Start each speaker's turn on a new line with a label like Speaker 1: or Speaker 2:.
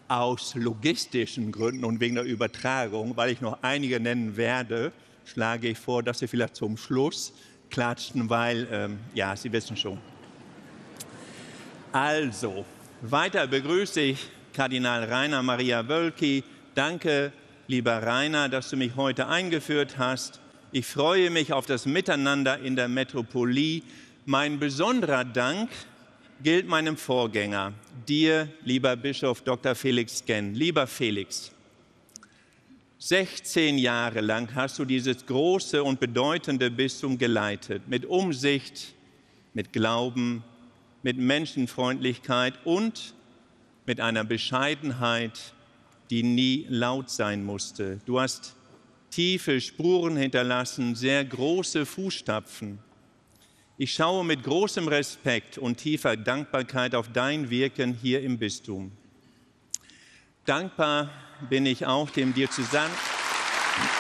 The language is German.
Speaker 1: Aus logistischen Gründen und wegen der Übertragung, weil ich noch einige nennen werde, schlage ich vor, dass Sie vielleicht zum Schluss klatschen, weil, ja, Sie wissen schon. Also, weiter begrüße ich Kardinal Rainer Maria Wölki. Danke, lieber Rainer, dass du mich heute eingeführt hast. Ich freue mich auf das Miteinander in der Metropolie. Mein besonderer Dank gilt meinem Vorgänger, dir, lieber Bischof Dr. Felix Genn. Lieber Felix, 16 Jahre lang hast du dieses große und bedeutende Bistum geleitet, mit Umsicht, mit Glauben, mit Menschenfreundlichkeit und mit einer Bescheidenheit, die nie laut sein musste. Du hast tiefe Spuren hinterlassen, sehr große Fußstapfen. Ich schaue mit großem Respekt und tiefer Dankbarkeit auf dein Wirken hier im Bistum. Dankbar bin ich auch dem Diözesan